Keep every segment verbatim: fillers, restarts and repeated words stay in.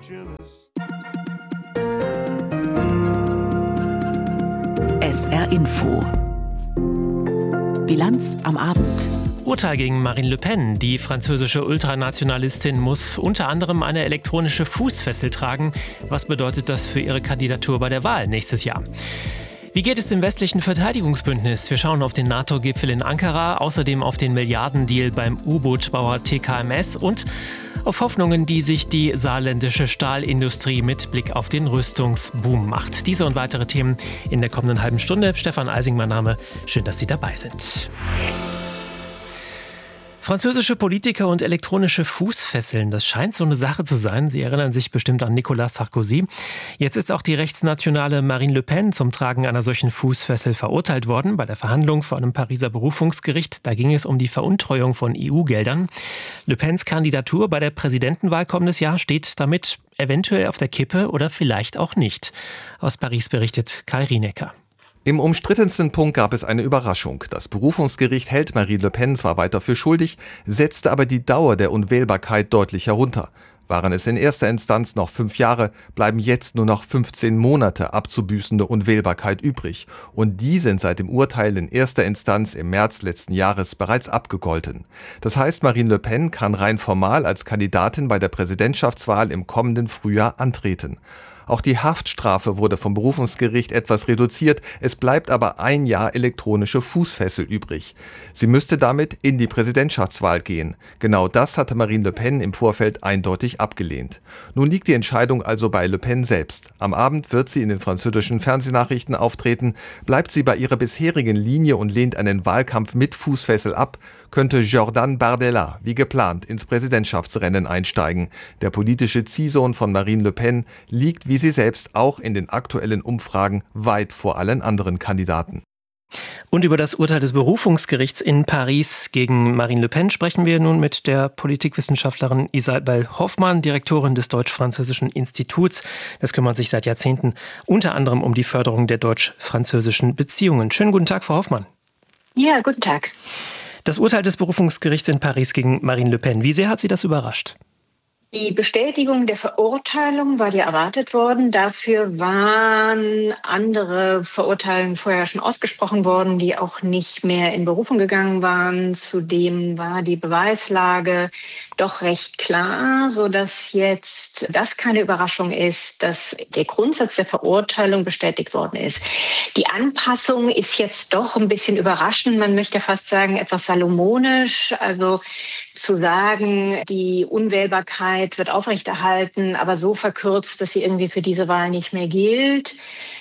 S R Info. Bilanz am Abend. Urteil gegen Marine Le Pen. Die französische Ultranationalistin muss unter anderem eine elektronische Fußfessel tragen. Was bedeutet das für ihre Kandidatur bei der Wahl nächstes Jahr? Wie geht es dem westlichen Verteidigungsbündnis? Wir schauen auf den NATO-Gipfel in Ankara, außerdem auf den Milliardendeal beim U-Boot-Bauer T K M S und auf Hoffnungen, die sich die saarländische Stahlindustrie mit Blick auf den Rüstungsboom macht. Diese und weitere Themen in der kommenden halben Stunde. Stefan Eising, mein Name. Schön, dass Sie dabei sind. Französische Politiker und elektronische Fußfesseln, das scheint so eine Sache zu sein. Sie erinnern sich bestimmt an Nicolas Sarkozy. Jetzt ist auch die rechtsnationale Marine Le Pen zum Tragen einer solchen Fußfessel verurteilt worden bei der Verhandlung vor einem Pariser Berufungsgericht. Da ging es um die Veruntreuung von E U-Geldern. Le Pens Kandidatur bei der Präsidentenwahl kommendes Jahr steht damit eventuell auf der Kippe oder vielleicht auch nicht. Aus Paris berichtet Kai Rienecker. Im umstrittensten Punkt gab es eine Überraschung. Das Berufungsgericht hält Marine Le Pen zwar weiter für schuldig, setzte aber die Dauer der Unwählbarkeit deutlich herunter. Waren es in erster Instanz noch fünf Jahre, bleiben jetzt nur noch fünfzehn Monate abzubüßende Unwählbarkeit übrig. Und die sind seit dem Urteil in erster Instanz im März letzten Jahres bereits abgegolten. Das heißt, Marine Le Pen kann rein formal als Kandidatin bei der Präsidentschaftswahl im kommenden Frühjahr antreten. Auch die Haftstrafe wurde vom Berufungsgericht etwas reduziert. Es bleibt aber ein Jahr elektronische Fußfessel übrig. Sie müsste damit in die Präsidentschaftswahl gehen. Genau das hatte Marine Le Pen im Vorfeld eindeutig abgelehnt. Nun liegt die Entscheidung also bei Le Pen selbst. Am Abend wird sie in den französischen Fernsehnachrichten auftreten. Bleibt sie bei ihrer bisherigen Linie und lehnt einen Wahlkampf mit Fußfessel ab, könnte Jordan Bardella wie geplant ins Präsidentschaftsrennen einsteigen. Der politische Ziehsohn von Marine Le Pen liegt wie sie selbst auch in den aktuellen Umfragen weit vor allen anderen Kandidaten. Und über das Urteil des Berufungsgerichts in Paris gegen Marine Le Pen sprechen wir nun mit der Politikwissenschaftlerin Isabel Hoffmann, Direktorin des Deutsch-Französischen Instituts. Das kümmert sich seit Jahrzehnten unter anderem um die Förderung der deutsch-französischen Beziehungen. Schönen guten Tag, Frau Hoffmann. Ja, guten Tag. Das Urteil des Berufungsgerichts in Paris gegen Marine Le Pen, wie sehr hat Sie das überrascht? Die Bestätigung der Verurteilung war ja erwartet worden. Dafür waren andere Verurteilungen vorher schon ausgesprochen worden, die auch nicht mehr in Berufung gegangen waren. Zudem war die Beweislage doch recht klar, sodass jetzt das keine Überraschung ist, dass der Grundsatz der Verurteilung bestätigt worden ist. Die Anpassung ist jetzt doch ein bisschen überraschend. Man möchte fast sagen, etwas salomonisch. Also zu sagen, die Unwählbarkeit wird aufrechterhalten, aber so verkürzt, dass sie irgendwie für diese Wahl nicht mehr gilt.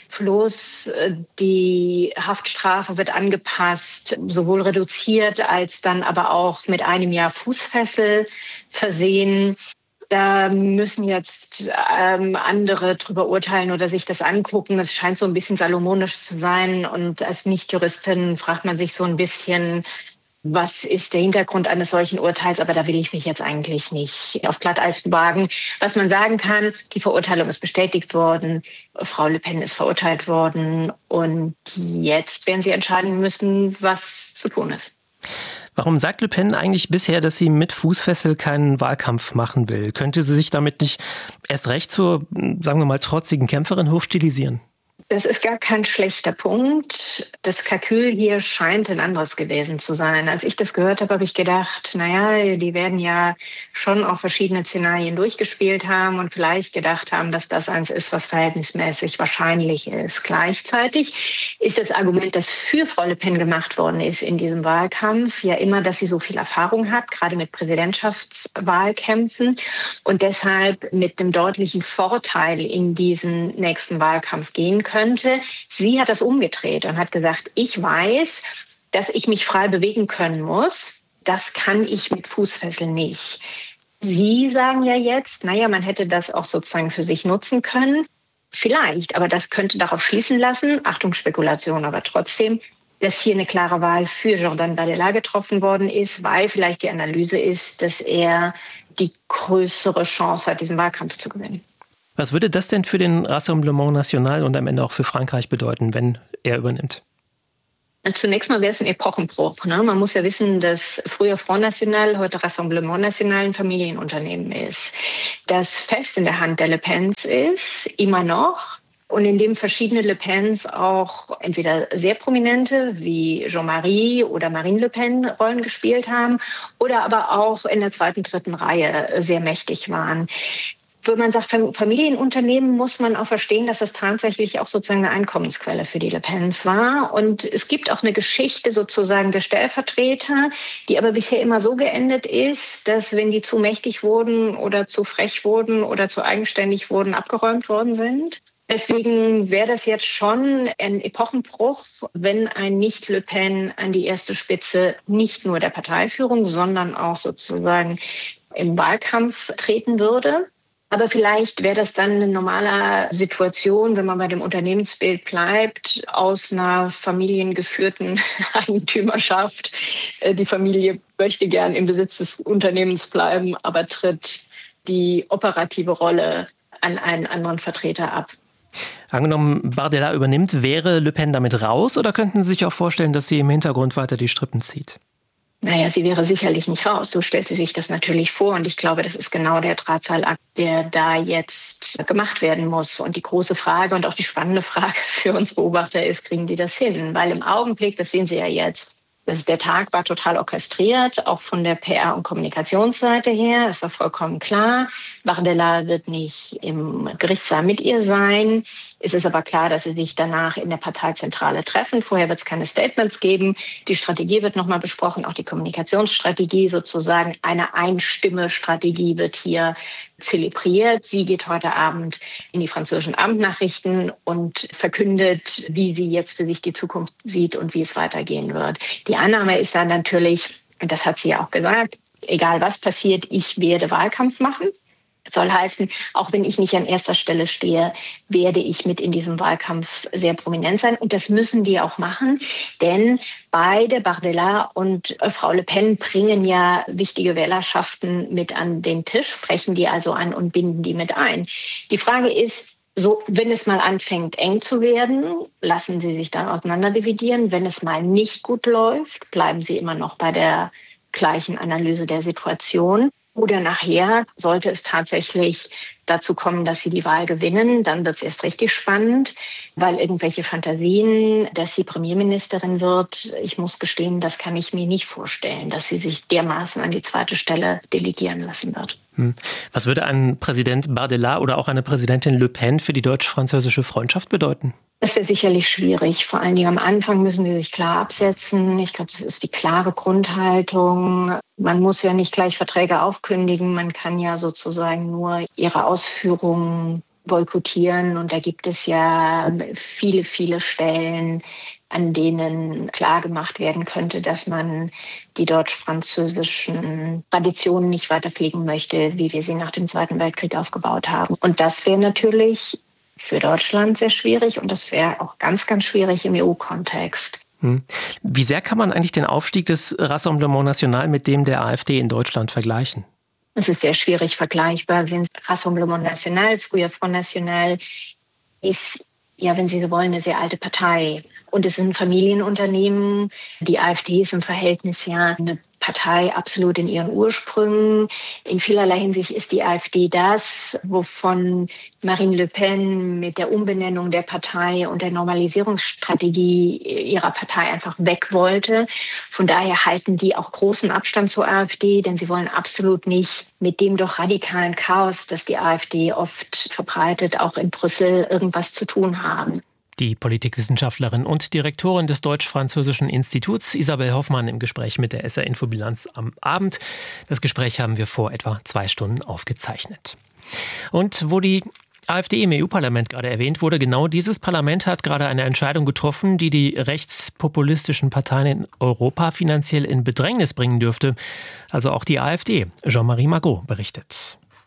Plus die Haftstrafe wird angepasst, sowohl reduziert als dann aber auch mit einem Jahr Fußfessel versehen. Da müssen jetzt ähm, andere drüber urteilen oder sich das angucken. Das scheint so ein bisschen salomonisch zu sein. Und als Nichtjuristin fragt man sich so ein bisschen, was ist der Hintergrund eines solchen Urteils? Aber da will ich mich jetzt eigentlich nicht auf Glatteis wagen. Was man sagen kann, die Verurteilung ist bestätigt worden. Frau Le Pen ist verurteilt worden. Und jetzt werden sie entscheiden müssen, was zu tun ist. Warum sagt Le Pen eigentlich bisher, dass sie mit Fußfessel keinen Wahlkampf machen will? Könnte sie sich damit nicht erst recht zur, sagen wir mal, trotzigen Kämpferin hochstilisieren? Das ist gar kein schlechter Punkt. Das Kalkül hier scheint ein anderes gewesen zu sein. Als ich das gehört habe, habe ich gedacht, naja, die werden ja schon auch verschiedene Szenarien durchgespielt haben und vielleicht gedacht haben, dass das eins ist, was verhältnismäßig wahrscheinlich ist. Gleichzeitig ist das Argument, das für Frau Le Pen gemacht worden ist in diesem Wahlkampf, ja immer, dass sie so viel Erfahrung hat, gerade mit Präsidentschaftswahlkämpfen und deshalb mit einem deutlichen Vorteil in diesen nächsten Wahlkampf gehen könnte. Sie hat das umgedreht und hat gesagt, ich weiß, dass ich mich frei bewegen können muss. Das kann ich mit Fußfesseln nicht. Sie sagen ja jetzt, naja, man hätte das auch sozusagen für sich nutzen können. Vielleicht, aber das könnte darauf schließen lassen, Achtung, Spekulation, aber trotzdem, dass hier eine klare Wahl für Jordan Bardella getroffen worden ist, weil vielleicht die Analyse ist, dass er die größere Chance hat, diesen Wahlkampf zu gewinnen. Was würde das denn für den Rassemblement National und am Ende auch für Frankreich bedeuten, wenn er übernimmt? Zunächst mal wäre es ein Epochenbruch. Ne? Man muss ja wissen, dass früher Front National, heute Rassemblement National ein Familienunternehmen ist. Das fest in der Hand der Le Pens ist, immer noch. Und in dem verschiedene Le Pens auch entweder sehr prominente wie Jean-Marie oder Marine Le Pen Rollen gespielt haben oder aber auch in der zweiten, dritten Reihe sehr mächtig waren. Wenn man sagt Familienunternehmen, muss man auch verstehen, dass das tatsächlich auch sozusagen eine Einkommensquelle für die Le Pens war. Und es gibt auch eine Geschichte sozusagen der Stellvertreter, die aber bisher immer so geendet ist, dass wenn die zu mächtig wurden oder zu frech wurden oder zu eigenständig wurden, abgeräumt worden sind. Deswegen wäre das jetzt schon ein Epochenbruch, wenn ein Nicht-Le Pen an die erste Spitze nicht nur der Parteiführung, sondern auch sozusagen im Wahlkampf treten würde. Aber vielleicht wäre das dann eine normale Situation, wenn man bei dem Unternehmensbild bleibt, aus einer familiengeführten Eigentümerschaft. Die Familie möchte gern im Besitz des Unternehmens bleiben, aber tritt die operative Rolle an einen anderen Vertreter ab. Angenommen, Bardella übernimmt, wäre Le Pen damit raus oder könnten Sie sich auch vorstellen, dass sie im Hintergrund weiter die Strippen zieht? Naja, sie wäre sicherlich nicht raus. So stellt sie sich das natürlich vor. Und ich glaube, das ist genau der Drahtseilakt, der da jetzt gemacht werden muss. Und die große Frage und auch die spannende Frage für uns Beobachter ist, kriegen die das hin? Weil im Augenblick, das sehen Sie ja jetzt, das, der Tag war total orchestriert, auch von der P R- und Kommunikationsseite her. Das war vollkommen klar. Bardella wird nicht im Gerichtssaal mit ihr sein. Es ist aber klar, dass sie sich danach in der Parteizentrale treffen. Vorher wird es keine Statements geben. Die Strategie wird nochmal besprochen, auch die Kommunikationsstrategie sozusagen. Eine Einstimme-Strategie wird hier zelebriert. Sie geht heute Abend in die französischen Abendnachrichten und verkündet, wie sie jetzt für sich die Zukunft sieht und wie es weitergehen wird. Die Annahme ist dann natürlich, und das hat sie ja auch gesagt, egal was passiert, ich werde Wahlkampf machen. Das soll heißen, auch wenn ich nicht an erster Stelle stehe, werde ich mit in diesem Wahlkampf sehr prominent sein. Und das müssen die auch machen, denn beide, Bardella und Frau Le Pen, bringen ja wichtige Wählerschaften mit an den Tisch, sprechen die also an und binden die mit ein. Die Frage ist, so, wenn es mal anfängt, eng zu werden, lassen sie sich dann auseinanderdividieren. Wenn es mal nicht gut läuft, bleiben sie immer noch bei der gleichen Analyse der Situation. Oder nachher sollte es tatsächlich dazu kommen, dass sie die Wahl gewinnen, dann wird es erst richtig spannend, weil irgendwelche Fantasien, dass sie Premierministerin wird, ich muss gestehen, das kann ich mir nicht vorstellen, dass sie sich dermaßen an die zweite Stelle delegieren lassen wird. Hm. Was würde ein Präsident Bardella oder auch eine Präsidentin Le Pen für die deutsch-französische Freundschaft bedeuten? Das wäre sicherlich schwierig. Vor allen Dingen am Anfang müssen sie sich klar absetzen. Ich glaube, das ist die klare Grundhaltung. Man muss ja nicht gleich Verträge aufkündigen. Man kann ja sozusagen nur ihre Ausführungen boykottieren. Und da gibt es ja viele, viele Stellen, an denen klar gemacht werden könnte, dass man die deutsch-französischen Traditionen nicht weiter pflegen möchte, wie wir sie nach dem Zweiten Weltkrieg aufgebaut haben. Und das wäre natürlich für Deutschland sehr schwierig und das wäre auch ganz, ganz schwierig im E U-Kontext. Hm. Wie sehr kann man eigentlich den Aufstieg des Rassemblement National mit dem der AfD in Deutschland vergleichen? Es ist sehr schwierig vergleichbar. Rassemblement National, früher Front National, ist, ja, wenn Sie so wollen, eine sehr alte Partei. Und es ist ein Familienunternehmen. Die AfD ist im Verhältnis ja eine Partei absolut in ihren Ursprüngen. In vielerlei Hinsicht ist die AfD das, wovon Marine Le Pen mit der Umbenennung der Partei und der Normalisierungsstrategie ihrer Partei einfach weg wollte. Von daher halten die auch großen Abstand zur AfD, denn sie wollen absolut nicht mit dem doch radikalen Chaos, das die AfD oft verbreitet, auch in Brüssel irgendwas zu tun haben. Die Politikwissenschaftlerin und Direktorin des Deutsch-Französischen Instituts Isabel Hoffmann im Gespräch mit der S R-Infobilanz am Abend. Das Gespräch haben wir vor etwa zwei Stunden aufgezeichnet. Und wo die AfD im E U-Parlament gerade erwähnt wurde, genau dieses Parlament hat gerade eine Entscheidung getroffen, die die rechtspopulistischen Parteien in Europa finanziell in Bedrängnis bringen dürfte. Also auch die AfD. Jean-Marie Margot berichtet.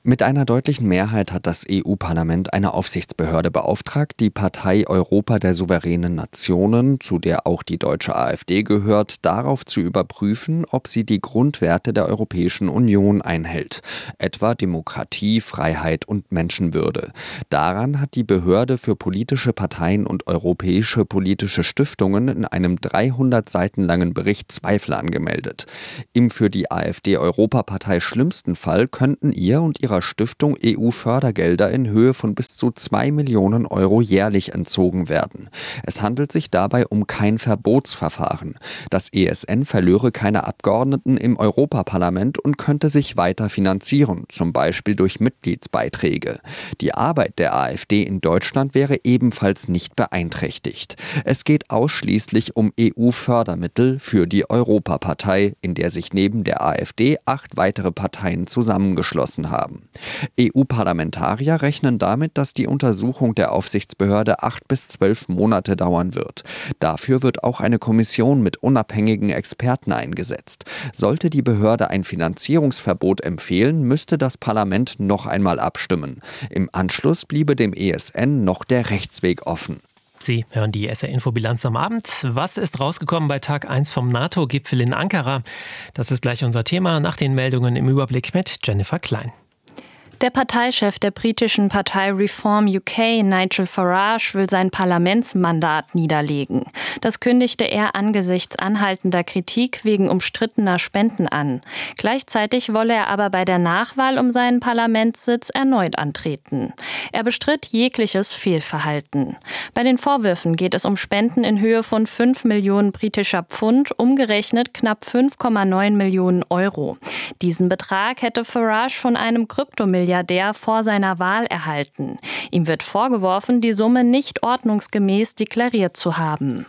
Mit einer deutlichen Mehrheit hat das E U-Parlament eine Aufsichtsbehörde beauftragt, die Partei Europa der souveränen Nationen, zu der auch die deutsche AfD gehört, darauf zu überprüfen, ob sie die Grundwerte der Europäischen Union einhält, etwa Demokratie, Freiheit und Menschenwürde. Daran hat die Behörde für politische Parteien und europäische politische Stiftungen in einem dreihundert Seiten langen Bericht Zweifel angemeldet. Im für die AfD-Europapartei schlimmsten Fall könnten ihr und ihre Stiftung E U-Fördergelder in Höhe von bis zu zwei Millionen Euro jährlich entzogen werden. Es handelt sich dabei um kein Verbotsverfahren. Das E S N verlöre keine Abgeordneten im Europaparlament und könnte sich weiter finanzieren, zum Beispiel durch Mitgliedsbeiträge. Die Arbeit der AfD in Deutschland wäre ebenfalls nicht beeinträchtigt. Es geht ausschließlich um E U-Fördermittel für die Europapartei, in der sich neben der AfD acht weitere Parteien zusammengeschlossen haben. E U-Parlamentarier rechnen damit, dass die Untersuchung der Aufsichtsbehörde acht bis zwölf Monate dauern wird. Dafür wird auch eine Kommission mit unabhängigen Experten eingesetzt. Sollte die Behörde ein Finanzierungsverbot empfehlen, müsste das Parlament noch einmal abstimmen. Im Anschluss bliebe dem E S N noch der Rechtsweg offen. Sie hören die S R-Info-Bilanz am Abend. Was ist rausgekommen bei Tag eins vom NATO-Gipfel in Ankara? Das ist gleich unser Thema nach den Meldungen im Überblick mit Jennifer Klein. Der Parteichef der britischen Partei Reform U K, Nigel Farage, will sein Parlamentsmandat niederlegen. Das kündigte er angesichts anhaltender Kritik wegen umstrittener Spenden an. Gleichzeitig wolle er aber bei der Nachwahl um seinen Parlamentssitz erneut antreten. Er bestritt jegliches Fehlverhalten. Bei den Vorwürfen geht es um Spenden in Höhe von fünf Millionen britischer Pfund, umgerechnet knapp fünf Komma neun Millionen Euro. Diesen Betrag hätte Farage von einem Kryptomilliardär vor seiner Wahl erhalten. Ihm wird vorgeworfen, die Summe nicht ordnungsgemäß deklariert zu haben.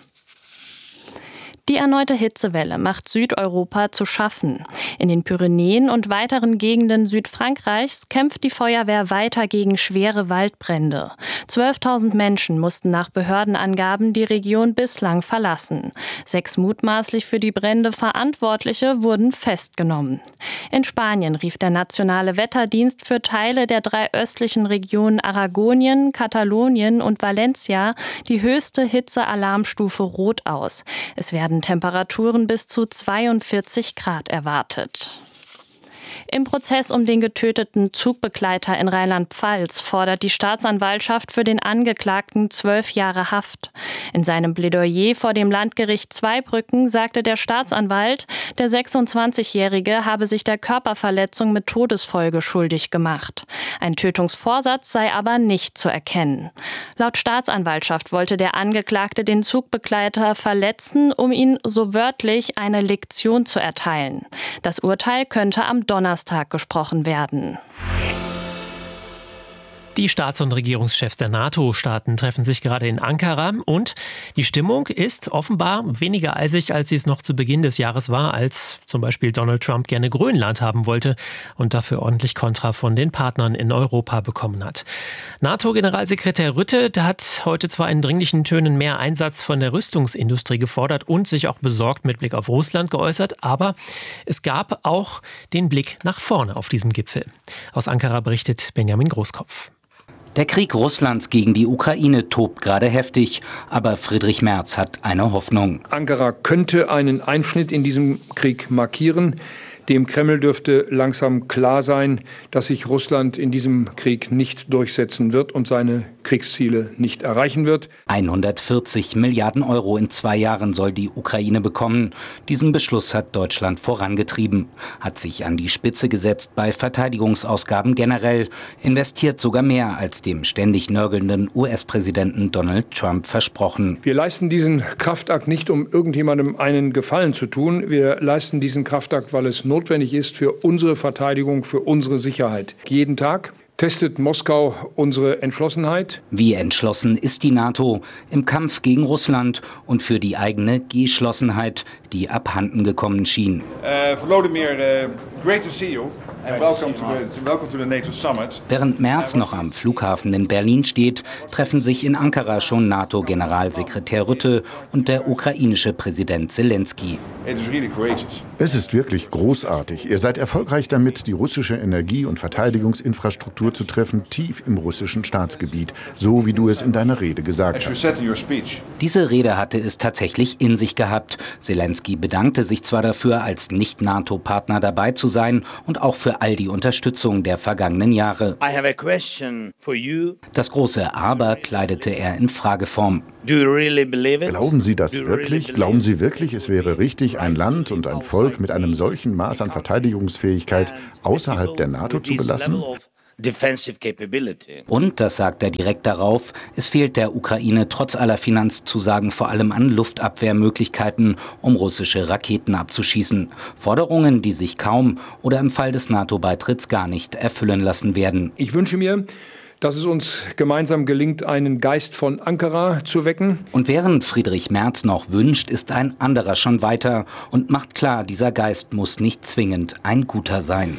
Die erneute Hitzewelle macht Südeuropa zu schaffen. In den Pyrenäen und weiteren Gegenden Südfrankreichs kämpft die Feuerwehr weiter gegen schwere Waldbrände. zwölftausend Menschen mussten nach Behördenangaben die Region bislang verlassen. Sechs mutmaßlich für die Brände Verantwortliche wurden festgenommen. In Spanien rief der nationale Wetterdienst für Teile der drei östlichen Regionen Aragonien, Katalonien und Valencia die höchste Hitzealarmstufe Rot aus. Es werden Temperaturen bis zu zweiundvierzig Grad erwartet. Im Prozess um den getöteten Zugbegleiter in Rheinland-Pfalz fordert die Staatsanwaltschaft für den Angeklagten zwölf Jahre Haft. In seinem Plädoyer vor dem Landgericht Zweibrücken sagte der Staatsanwalt, der sechsundzwanzigjährige habe sich der Körperverletzung mit Todesfolge schuldig gemacht. Ein Tötungsvorsatz sei aber nicht zu erkennen. Laut Staatsanwaltschaft wollte der Angeklagte den Zugbegleiter verletzen, um ihm so wörtlich eine Lektion zu erteilen. Das Urteil könnte am Donnerstag gesprochen werden. Die Staats- und Regierungschefs der NATO-Staaten treffen sich gerade in Ankara und die Stimmung ist offenbar weniger eisig, als sie es noch zu Beginn des Jahres war, als zum Beispiel Donald Trump gerne Grönland haben wollte und dafür ordentlich Kontra von den Partnern in Europa bekommen hat. NATO-Generalsekretär Rutte, der hat heute zwar in dringlichen Tönen mehr Einsatz von der Rüstungsindustrie gefordert und sich auch besorgt mit Blick auf Russland geäußert, aber es gab auch den Blick nach vorne auf diesem Gipfel. Aus Ankara berichtet Benjamin Großkopf. Der Krieg Russlands gegen die Ukraine tobt gerade heftig, aber Friedrich Merz hat eine Hoffnung. Ankara könnte einen Einschnitt in diesem Krieg markieren. Dem Kreml dürfte langsam klar sein, dass sich Russland in diesem Krieg nicht durchsetzen wird und seine Kriegsziele nicht erreichen wird. hundertvierzig Milliarden Euro in zwei Jahren soll die Ukraine bekommen. Diesen Beschluss hat Deutschland vorangetrieben, hat sich an die Spitze gesetzt bei Verteidigungsausgaben generell, investiert sogar mehr als dem ständig nörgelnden U S-Präsidenten Donald Trump versprochen. Wir leisten diesen Kraftakt nicht, um irgendjemandem einen Gefallen zu tun. Wir leisten diesen Kraftakt, weil es notwendig ist für unsere Verteidigung, für unsere Sicherheit. Jeden Tag testet Moskau unsere Entschlossenheit. Wie entschlossen ist die NATO im Kampf gegen Russland und für die eigene Geschlossenheit, die abhanden gekommen schien. Uh, Volodymyr, uh, great to see you. Während Merz noch am Flughafen in Berlin steht, treffen sich in Ankara schon NATO-Generalsekretär Rutte und der ukrainische Präsident Zelensky. Es ist wirklich großartig. Ihr seid erfolgreich damit, die russische Energie- und Verteidigungsinfrastruktur zu treffen, tief im russischen Staatsgebiet, so wie du es in deiner Rede gesagt hast. Diese Rede hatte es tatsächlich in sich gehabt. Zelensky bedankte sich zwar dafür, als Nicht-NATO-Partner dabei zu sein und auch für all die Unterstützung der vergangenen Jahre. Das große Aber kleidete er in Frageform. Glauben Sie das wirklich? Glauben Sie wirklich, es wäre richtig, ein Land und ein Volk mit einem solchen Maß an Verteidigungsfähigkeit außerhalb der NATO zu belassen? Und, das sagt er direkt darauf, es fehlt der Ukraine trotz aller Finanzzusagen vor allem an Luftabwehrmöglichkeiten, um russische Raketen abzuschießen. Forderungen, die sich kaum oder im Fall des NATO-Beitritts gar nicht erfüllen lassen werden. Ich wünsche mir, dass es uns gemeinsam gelingt, einen Geist von Ankara zu wecken. Und während Friedrich Merz noch wünscht, ist ein anderer schon weiter und macht klar, dieser Geist muss nicht zwingend ein guter sein.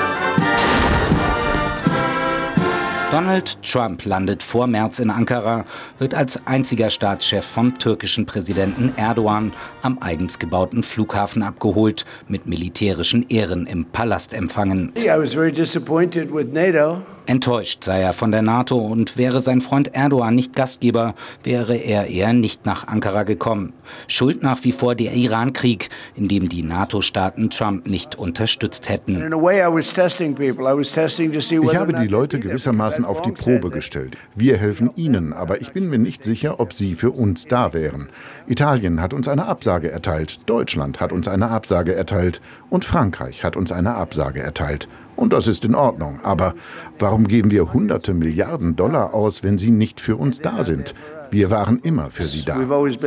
Donald Trump landet vor Merz in Ankara, wird als einziger Staatschef vom türkischen Präsidenten Erdogan am eigens gebauten Flughafen abgeholt, mit militärischen Ehren im Palast empfangen. I was very disappointed with NATO. Enttäuscht sei er von der NATO und wäre sein Freund Erdogan nicht Gastgeber, wäre er eher nicht nach Ankara gekommen. Schuld nach wie vor der Iran-Krieg, in dem die NATO-Staaten Trump nicht unterstützt hätten. Ich habe die Leute gewissermaßen auf die Probe gestellt. Wir helfen ihnen, aber ich bin mir nicht sicher, ob sie für uns da wären. Italien hat uns eine Absage erteilt, Deutschland hat uns eine Absage erteilt und Frankreich hat uns eine Absage erteilt. Und das ist in Ordnung. Aber warum geben wir hunderte Milliarden Dollar aus, wenn sie nicht für uns da sind? Wir waren immer für sie da.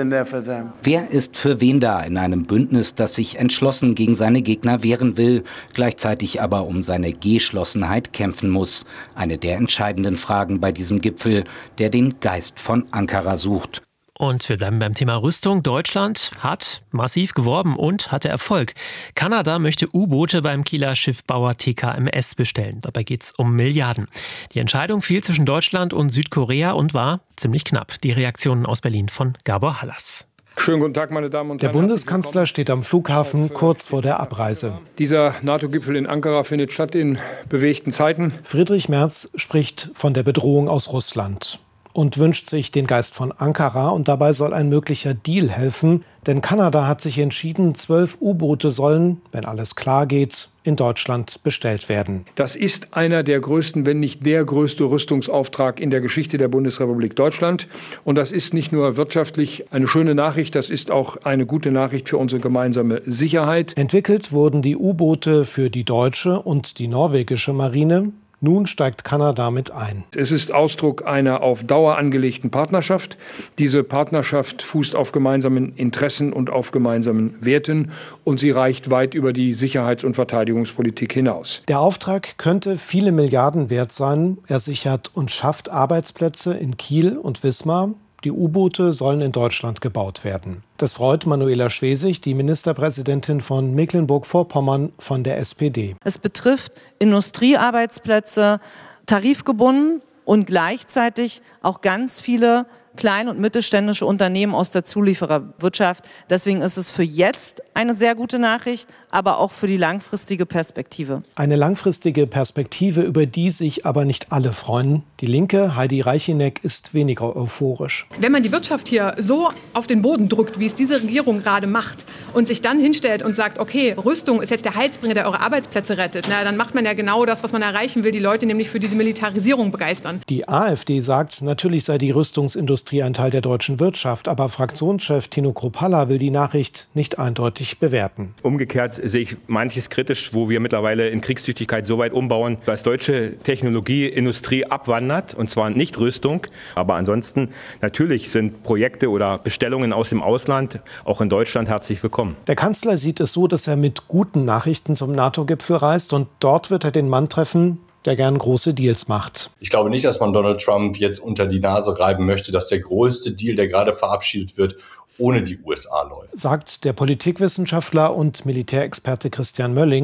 Wer ist für wen da in einem Bündnis, das sich entschlossen gegen seine Gegner wehren will, gleichzeitig aber um seine Geschlossenheit kämpfen muss? Eine der entscheidenden Fragen bei diesem Gipfel, der den Geist von Ankara sucht. Und wir bleiben beim Thema Rüstung. Deutschland hat massiv geworben und hatte Erfolg. Kanada möchte U-Boote beim Kieler Schiffbauer T K M S bestellen. Dabei geht es um Milliarden. Die Entscheidung fiel zwischen Deutschland und Südkorea und war ziemlich knapp. Die Reaktionen aus Berlin von Gabor Hallas. Schönen guten Tag, meine Damen und Herren. Der Bundeskanzler steht am Flughafen kurz vor der Abreise. Dieser NATO-Gipfel in Ankara findet statt in bewegten Zeiten. Friedrich Merz spricht von der Bedrohung aus Russland und wünscht sich den Geist von Ankara. Und dabei soll ein möglicher Deal helfen. Denn Kanada hat sich entschieden, zwölf U-Boote sollen, wenn alles klar geht, in Deutschland bestellt werden. Das ist einer der größten, wenn nicht der größte Rüstungsauftrag in der Geschichte der Bundesrepublik Deutschland. Und das ist nicht nur wirtschaftlich eine schöne Nachricht, das ist auch eine gute Nachricht für unsere gemeinsame Sicherheit. Entwickelt wurden die U-Boote für die deutsche und die norwegische Marine. Nun steigt Kanada mit ein. Es ist Ausdruck einer auf Dauer angelegten Partnerschaft. Diese Partnerschaft fußt auf gemeinsamen Interessen und auf gemeinsamen Werten und sie reicht weit über die Sicherheits- und Verteidigungspolitik hinaus. Der Auftrag könnte viele Milliarden wert sein. Er sichert und schafft Arbeitsplätze in Kiel und Wismar. Die U-Boote sollen in Deutschland gebaut werden. Das freut Manuela Schwesig, die Ministerpräsidentin von Mecklenburg-Vorpommern von der S P D. Es betrifft Industriearbeitsplätze, tarifgebunden und gleichzeitig auch ganz viele kleine und mittelständische Unternehmen aus der Zuliefererwirtschaft. Deswegen ist es für jetzt eine sehr gute Nachricht, aber auch für die langfristige Perspektive. Eine langfristige Perspektive, über die sich aber nicht alle freuen. Die Linke, Heidi Reicheneck, ist weniger euphorisch. Wenn man die Wirtschaft hier so auf den Boden drückt, wie es diese Regierung gerade macht, und sich dann hinstellt und sagt, okay, Rüstung ist jetzt der Heilsbringer, der eure Arbeitsplätze rettet, na, dann macht man ja genau das, was man erreichen will, die Leute nämlich für diese Militarisierung begeistern. Die AfD sagt, natürlich sei die Rüstungsindustrie ein Teil der deutschen Wirtschaft, aber Fraktionschef Tino Kruppalla will die Nachricht nicht eindeutig bewerten. Umgekehrt sehe ich manches kritisch, wo wir mittlerweile in Kriegstüchtigkeit so weit umbauen, dass deutsche Technologieindustrie abwandert, und zwar nicht Rüstung. Aber ansonsten natürlich sind Projekte oder Bestellungen aus dem Ausland auch in Deutschland herzlich willkommen. Der Kanzler sieht es so, dass er mit guten Nachrichten zum NATO-Gipfel reist und dort wird er den Mann treffen, der gern große Deals macht. Ich glaube nicht, dass man Donald Trump jetzt unter die Nase reiben möchte, dass der größte Deal, der gerade verabschiedet wird, ohne die U S A läuft. Sagt der Politikwissenschaftler und Militärexperte Christian Mölling.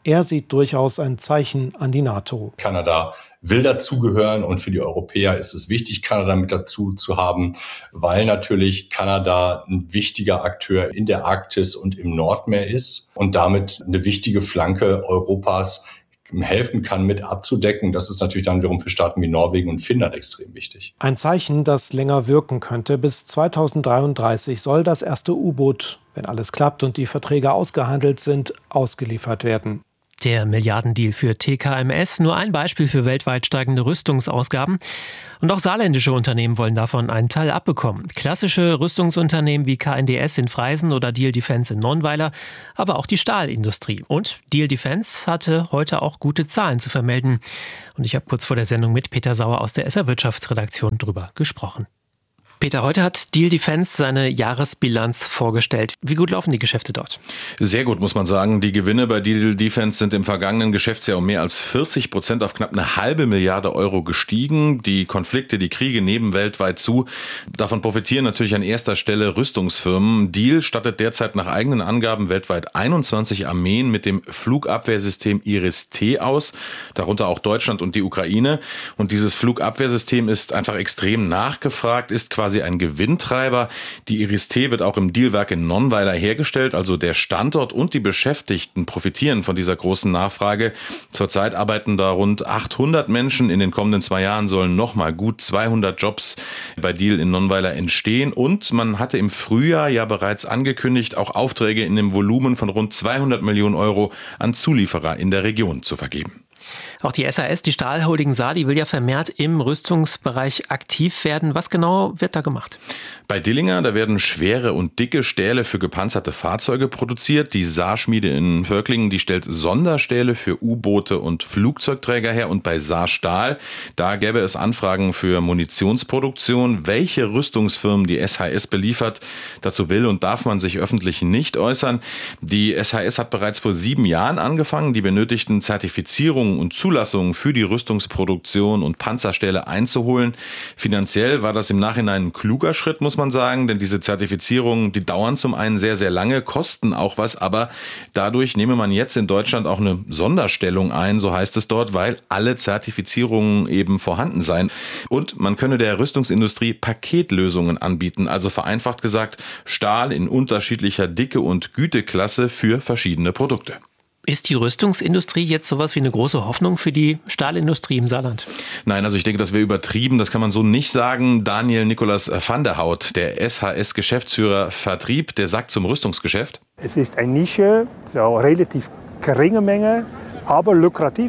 Er sieht durchaus ein Zeichen an die NATO. Kanada will dazugehören und für die Europäer ist es wichtig, Kanada mit dazu zu haben, weil natürlich Kanada ein wichtiger Akteur in der Arktis und im Nordmeer ist und damit eine wichtige Flanke Europas helfen kann, mit abzudecken. Das ist natürlich dann wiederum für Staaten wie Norwegen und Finnland extrem wichtig. Ein Zeichen, das länger wirken könnte. Bis zweitausenddreiunddreißig soll das erste U-Boot, wenn alles klappt und die Verträge ausgehandelt sind, ausgeliefert werden. Der Milliardendeal für T K M S, nur ein Beispiel für weltweit steigende Rüstungsausgaben. Und auch saarländische Unternehmen wollen davon einen Teil abbekommen. Klassische Rüstungsunternehmen wie K N D S in Freisen oder Diehl Defence in Nonnweiler, aber auch die Stahlindustrie. Und Diehl Defence hatte heute auch gute Zahlen zu vermelden. Und ich habe kurz vor der Sendung mit Peter Sauer aus der S R Wirtschaftsredaktion drüber gesprochen. Peter, heute hat Diehl Defence seine Jahresbilanz vorgestellt. Wie gut laufen die Geschäfte dort? Sehr gut, muss man sagen. Die Gewinne bei Diehl Defence sind im vergangenen Geschäftsjahr um mehr als vierzig Prozent auf knapp eine halbe Milliarde Euro gestiegen. Die Konflikte, die Kriege nehmen weltweit zu. Davon profitieren natürlich an erster Stelle Rüstungsfirmen. Diehl stattet derzeit nach eigenen Angaben weltweit einundzwanzig Armeen mit dem Flugabwehrsystem Iris-T aus, darunter auch Deutschland und die Ukraine. Und dieses Flugabwehrsystem ist einfach extrem nachgefragt, ist quasi quasi ein Gewinntreiber. Die Iris-T wird auch im Diehl-Werk in Nonnweiler hergestellt, also der Standort und die Beschäftigten profitieren von dieser großen Nachfrage. Zurzeit arbeiten da rund achthundert Menschen. In den kommenden zwei Jahren sollen nochmal gut zweihundert Jobs bei Diehl in Nonnweiler entstehen. Und man hatte im Frühjahr ja bereits angekündigt, auch Aufträge in dem Volumen von rund zweihundert Millionen Euro an Zulieferer in der Region zu vergeben. Auch die S A S, die Stahlholding Saar, die will ja vermehrt im Rüstungsbereich aktiv werden. Was genau wird da gemacht? Bei Dillinger, da werden schwere und dicke Stähle für gepanzerte Fahrzeuge produziert. Die Saar-Schmiede in Völklingen, die stellt Sonderstähle für U-Boote und Flugzeugträger her. Und bei Saar Stahl, da gäbe es Anfragen für Munitionsproduktion. Welche Rüstungsfirmen die S H S beliefert, dazu will und darf man sich öffentlich nicht äußern. Die S H S hat bereits vor sieben Jahren angefangen, die benötigten Zertifizierungen und Zulassungen für die Rüstungsproduktion und Panzerstähle einzuholen. Finanziell war das im Nachhinein ein kluger Schritt, muss man sagen, denn diese Zertifizierungen, die dauern zum einen sehr, sehr lange, kosten auch was, aber dadurch nehme man jetzt in Deutschland auch eine Sonderstellung ein, so heißt es dort, weil alle Zertifizierungen eben vorhanden seien. Und man könne der Rüstungsindustrie Paketlösungen anbieten, also vereinfacht gesagt Stahl in unterschiedlicher Dicke und Güteklasse für verschiedene Produkte. Ist die Rüstungsindustrie jetzt sowas wie eine große Hoffnung für die Stahlindustrie im Saarland? Nein, also ich denke, das wäre übertrieben. Das kann man so nicht sagen. Daniel Nikolaus van der Hout, der S H S-Geschäftsführer Vertrieb, der sagt zum Rüstungsgeschäft: Es ist eine Nische, so relativ geringe Menge, aber lukrativ.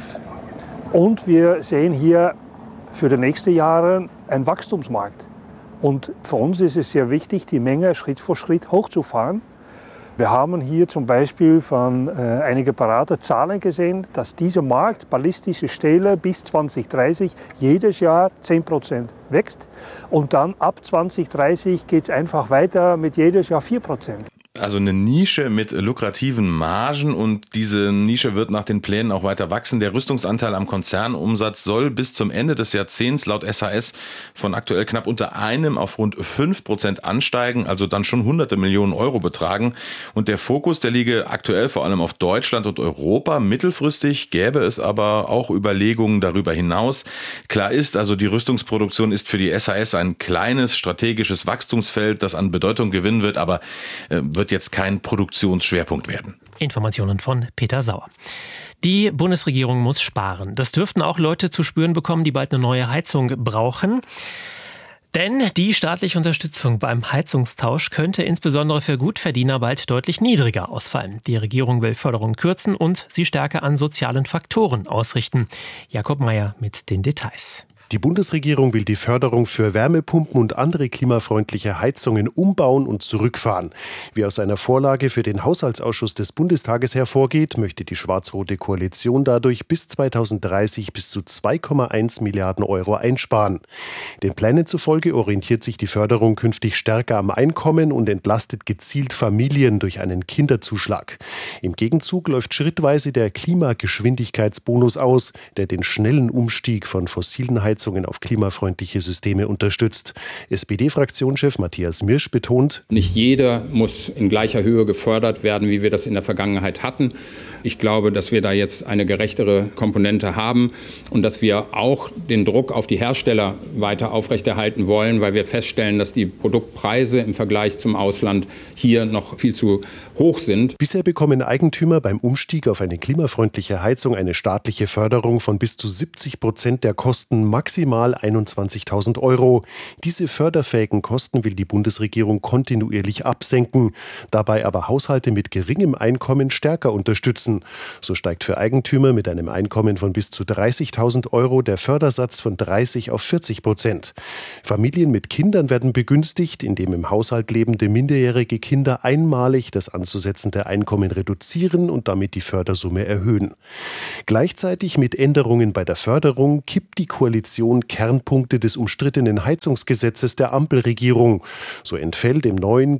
Und wir sehen hier für die nächsten Jahre einen Wachstumsmarkt. Und für uns ist es sehr wichtig, die Menge Schritt für Schritt hochzufahren. Wir haben hier zum Beispiel von äh, einigen Berater Zahlen gesehen, dass dieser Markt ballistische Stähle bis zwanzig dreißig jedes Jahr zehn Prozent wächst. Und dann ab zwanzig dreißig geht es einfach weiter mit jedes Jahr vier Prozent. Also eine Nische mit lukrativen Margen und diese Nische wird nach den Plänen auch weiter wachsen. Der Rüstungsanteil am Konzernumsatz soll bis zum Ende des Jahrzehnts laut S H S von aktuell knapp unter einem auf rund fünf Prozent ansteigen, also dann schon hunderte Millionen Euro betragen. Und der Fokus, der liege aktuell vor allem auf Deutschland und Europa. Mittelfristig gäbe es aber auch Überlegungen darüber hinaus. Klar ist also, die Rüstungsproduktion ist für die S H S ein kleines strategisches Wachstumsfeld, das an Bedeutung gewinnen wird, aber äh, wird jetzt kein Produktionsschwerpunkt werden. Informationen von Peter Sauer. Die Bundesregierung muss sparen. Das dürften auch Leute zu spüren bekommen, die bald eine neue Heizung brauchen. Denn die staatliche Unterstützung beim Heizungstausch könnte insbesondere für Gutverdiener bald deutlich niedriger ausfallen. Die Regierung will Förderung kürzen und sie stärker an sozialen Faktoren ausrichten. Jakob Mayer mit den Details. Die Bundesregierung will die Förderung für Wärmepumpen und andere klimafreundliche Heizungen umbauen und zurückfahren. Wie aus einer Vorlage für den Haushaltsausschuss des Bundestages hervorgeht, möchte die schwarz-rote Koalition dadurch bis zweitausenddreißig bis zu zwei Komma eins Milliarden Euro einsparen. Den Plänen zufolge orientiert sich die Förderung künftig stärker am Einkommen und entlastet gezielt Familien durch einen Kinderzuschlag. Im Gegenzug läuft schrittweise der Klimageschwindigkeitsbonus aus, der den schnellen Umstieg von fossilen Heizungen Umheizungen auf klimafreundliche Systeme unterstützt. S P D-Fraktionschef Matthias Mirsch betont: Nicht jeder muss in gleicher Höhe gefördert werden, wie wir das in der Vergangenheit hatten. Ich glaube, dass wir da jetzt eine gerechtere Komponente haben und dass wir auch den Druck auf die Hersteller weiter aufrechterhalten wollen, weil wir feststellen, dass die Produktpreise im Vergleich zum Ausland hier noch viel zu hoch sind. Bisher bekommen Eigentümer beim Umstieg auf eine klimafreundliche Heizung eine staatliche Förderung von bis zu siebzig Prozent der Kosten, maximal einundzwanzigtausend Euro. Diese förderfähigen Kosten will die Bundesregierung kontinuierlich absenken, dabei aber Haushalte mit geringem Einkommen stärker unterstützen. So steigt für Eigentümer mit einem Einkommen von bis zu dreißigtausend Euro der Fördersatz von dreißig auf vierzig Prozent. Familien mit Kindern werden begünstigt, indem im Haushalt lebende minderjährige Kinder einmalig das anzusetzende Einkommen reduzieren und damit die Fördersumme erhöhen. Gleichzeitig mit Änderungen bei der Förderung kippt die Koalition Kernpunkte des umstrittenen Heizungsgesetzes der Ampelregierung. So entfällt im neuen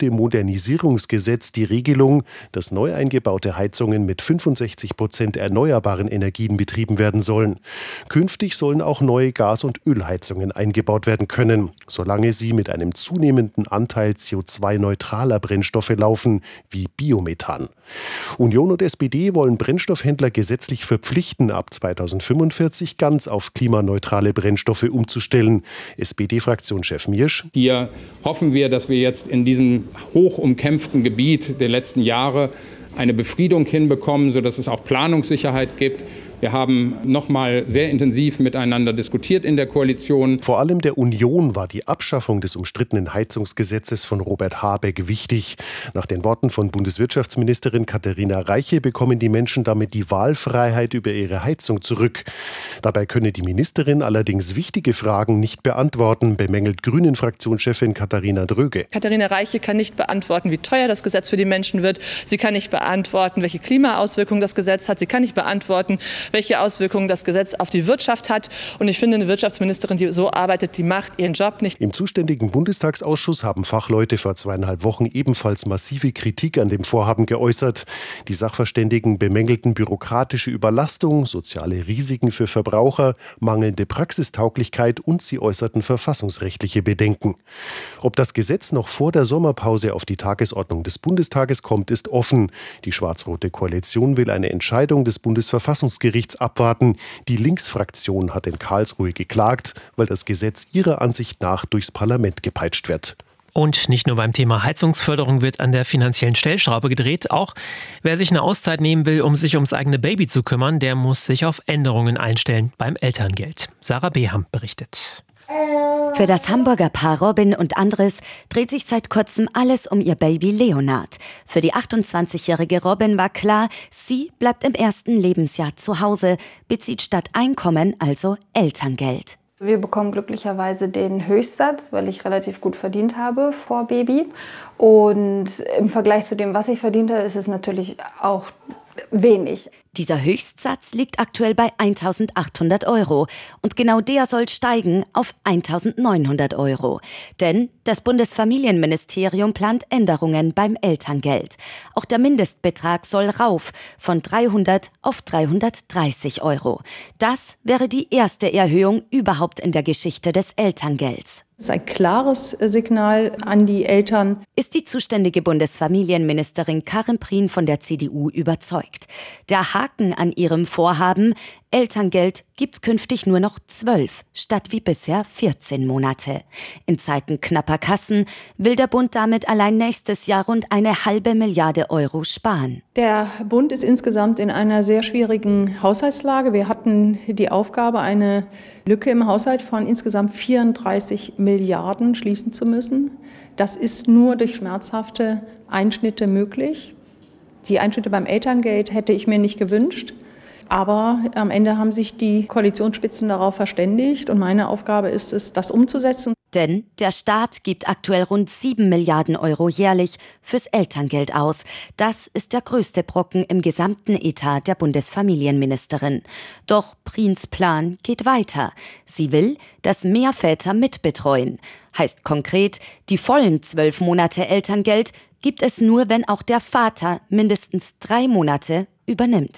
Gebäudemodernisierungsgesetz die Regelung, dass neu eingebaute Heizungen mit fünfundsechzig Prozent erneuerbaren Energien betrieben werden sollen. Künftig sollen auch neue Gas- und Ölheizungen eingebaut werden können, solange sie mit einem zunehmenden Anteil C O zwei neutraler Brennstoffe laufen, wie Biomethan. Union und S P D wollen Brennstoffhändler gesetzlich verpflichten, ab zweitausendfünfundvierzig ganz auf klimaneutrale Brennstoffe umzustellen. S P D-Fraktionschef Mirsch: Hier hoffen wir, dass wir jetzt in diesem hoch umkämpften Gebiet der letzten Jahre eine Befriedung hinbekommen, sodass es auch Planungssicherheit gibt. Wir haben noch mal sehr intensiv miteinander diskutiert in der Koalition. Vor allem der Union war die Abschaffung des umstrittenen Heizungsgesetzes von Robert Habeck wichtig. Nach den Worten von Bundeswirtschaftsministerin Katharina Reiche bekommen die Menschen damit die Wahlfreiheit über ihre Heizung zurück. Dabei könne die Ministerin allerdings wichtige Fragen nicht beantworten, bemängelt Grünen-Fraktionschefin Katharina Dröge. Katharina Reiche kann nicht beantworten, wie teuer das Gesetz für die Menschen wird. Sie kann nicht beantworten, welche Klimaauswirkungen das Gesetz hat. Sie kann nicht beantworten, welche Auswirkungen das Gesetz auf die Wirtschaft hat. Und ich finde, eine Wirtschaftsministerin, die so arbeitet, die macht ihren Job nicht. Im zuständigen Bundestagsausschuss haben Fachleute vor zweieinhalb Wochen ebenfalls massive Kritik an dem Vorhaben geäußert. Die Sachverständigen bemängelten bürokratische Überlastung, soziale Risiken für Verbraucher, mangelnde Praxistauglichkeit und sie äußerten verfassungsrechtliche Bedenken. Ob das Gesetz noch vor der Sommerpause auf die Tagesordnung des Bundestages kommt, ist offen. Die schwarz-rote Koalition will eine Entscheidung des Bundesverfassungsgerichts abwarten. Die Linksfraktion hat in Karlsruhe geklagt, weil das Gesetz ihrer Ansicht nach durchs Parlament gepeitscht wird. Und nicht nur beim Thema Heizungsförderung wird an der finanziellen Stellschraube gedreht. Auch wer sich eine Auszeit nehmen will, um sich ums eigene Baby zu kümmern, der muss sich auf Änderungen einstellen beim Elterngeld. Sarah Beham berichtet. Für das Hamburger Paar Robin und Andres dreht sich seit kurzem alles um ihr Baby Leonard. Für die achtundzwanzigjährige Robin war klar, sie bleibt im ersten Lebensjahr zu Hause, bezieht statt Einkommen also Elterngeld. Wir bekommen glücklicherweise den Höchstsatz, weil ich relativ gut verdient habe vor Baby. Und im Vergleich zu dem, was ich verdiente, ist es natürlich auch wenig. Dieser Höchstsatz liegt aktuell bei eintausendachthundert Euro und genau der soll steigen auf eintausendneunhundert Euro. Denn das Bundesfamilienministerium plant Änderungen beim Elterngeld. Auch der Mindestbetrag soll rauf von dreihundert auf dreihundertdreißig Euro. Das wäre die erste Erhöhung überhaupt in der Geschichte des Elterngelds. Das ist ein klares Signal an die Eltern. Ist die zuständige Bundesfamilienministerin Karin Prien von der C D U überzeugt. Der Haken an ihrem Vorhaben: Elterngeld gibt's künftig nur noch zwölf statt wie bisher vierzehn Monate. In Zeiten knapper Kassen will der Bund damit allein nächstes Jahr rund eine halbe Milliarde Euro sparen. Der Bund ist insgesamt in einer sehr schwierigen Haushaltslage. Wir hatten die Aufgabe, eine Lücke im Haushalt von insgesamt vierunddreißig Milliarden schließen zu müssen. Das ist nur durch schmerzhafte Einschnitte möglich. Die Einschnitte beim Elterngeld hätte ich mir nicht gewünscht. Aber am Ende haben sich die Koalitionsspitzen darauf verständigt und meine Aufgabe ist es, das umzusetzen. Denn der Staat gibt aktuell rund sieben Milliarden Euro jährlich fürs Elterngeld aus. Das ist der größte Brocken im gesamten Etat der Bundesfamilienministerin. Doch Priens Plan geht weiter. Sie will, dass mehr Väter mitbetreuen. Heißt konkret, die vollen zwölf Monate Elterngeld gibt es nur, wenn auch der Vater mindestens drei Monate übernimmt.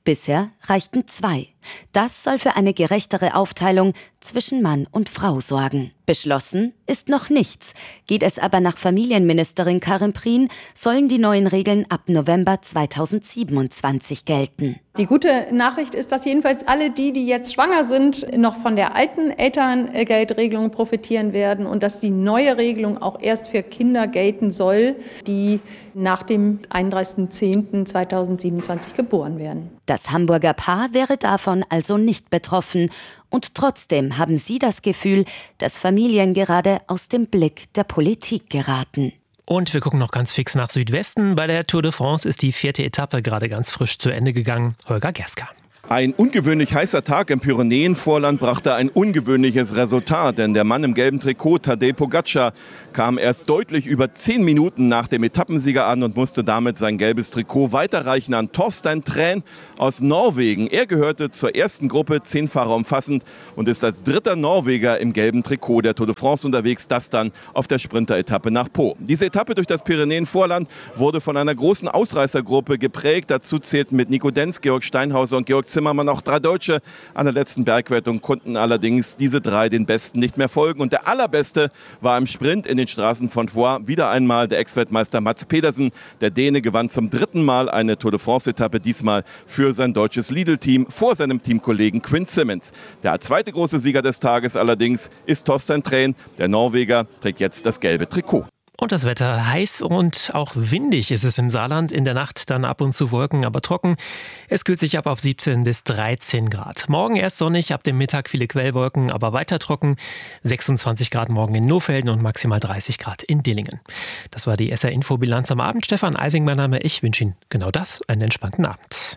Bisher reichten zwei. Das soll für eine gerechtere Aufteilung zwischen Mann und Frau sorgen. Beschlossen ist noch nichts. Geht es aber nach Familienministerin Karin Prien, sollen die neuen Regeln ab November zweitausendsiebenundzwanzig gelten. Die gute Nachricht ist, dass jedenfalls alle die, die jetzt schwanger sind, noch von der alten Elterngeldregelung profitieren werden und dass die neue Regelung auch erst für Kinder gelten soll, die nach dem einunddreißigsten zehnten zweitausendsiebenundzwanzig geboren werden. Das Hamburger Paar wäre davon also nicht betroffen. Und trotzdem haben sie das Gefühl, dass Familien gerade aus dem Blick der Politik geraten. Und wir gucken noch ganz fix nach Südwesten. Bei der Tour de France ist die vierte Etappe gerade ganz frisch zu Ende gegangen. Holger Gerska. Ein ungewöhnlich heißer Tag im Pyrenäenvorland brachte ein ungewöhnliches Resultat, denn der Mann im gelben Trikot, Tadej Pogačar, kam erst deutlich über zehn Minuten nach dem Etappensieger an und musste damit sein gelbes Trikot weiterreichen an Torstein Træn aus Norwegen. Er gehörte zur ersten Gruppe, zehn Fahrer umfassend, und ist als dritter Norweger im gelben Trikot der Tour de France unterwegs, das dann auf der Sprinteretappe nach Po. Diese Etappe durch das Pyrenäenvorland wurde von einer großen Ausreißergruppe geprägt. Dazu zählten mit Nico Denz, Georg Steinhauser und Georg Zimmermann auch drei Deutsche. An der letzten Bergwertung konnten allerdings diese drei den Besten nicht mehr folgen. Und der Allerbeste war im Sprint in den Straßen von Foix wieder einmal der Ex-Weltmeister Mads Pedersen. Der Däne gewann zum dritten Mal eine Tour de France-Etappe, diesmal für sein deutsches Lidl-Team vor seinem Teamkollegen Quinn Simmons. Der zweite große Sieger des Tages allerdings ist Torstein Træn. Der Norweger trägt jetzt das gelbe Trikot. Und das Wetter heiß und auch windig ist es im Saarland. In der Nacht dann ab und zu Wolken, aber trocken. Es kühlt sich ab auf siebzehn bis dreizehn Grad. Morgen erst sonnig, ab dem Mittag viele Quellwolken, aber weiter trocken. sechsundzwanzig Grad morgen in Nofelden und maximal dreißig Grad in Dillingen. Das war die S R-Info-Bilanz am Abend. Stefan Eising, mein Name. Ich wünsche Ihnen genau das, einen entspannten Abend.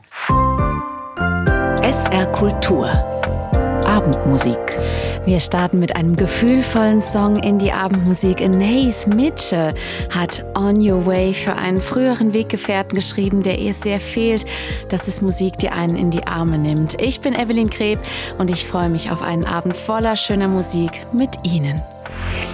S R Kultur. Abendmusik. Wir starten mit einem gefühlvollen Song in die Abendmusik. Anaïs Mitchell hat On Your Way für einen früheren Weggefährten geschrieben, der ihr sehr fehlt. Das ist Musik, die einen in die Arme nimmt. Ich bin Evelyn Kreb und ich freue mich auf einen Abend voller schöner Musik mit Ihnen.